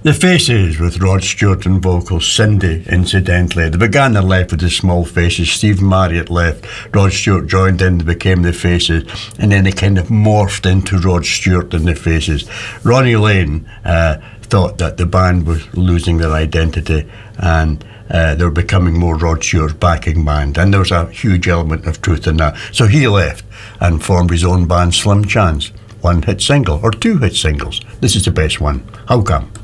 The Faces with Rod Stewart and vocals, Cindy, incidentally. They began their life with the Small Faces. Stephen Marriott left, Rod Stewart joined in, they became the Faces, and then they kind of morphed into Rod Stewart and the Faces. Ronnie Lane thought that the band was losing their identity and they were becoming more Rod Stewart's backing band, and there was a huge element of truth in that. So he left and formed his own band, Slim Chance. One hit single, or two hit singles. This is the best one. How Come?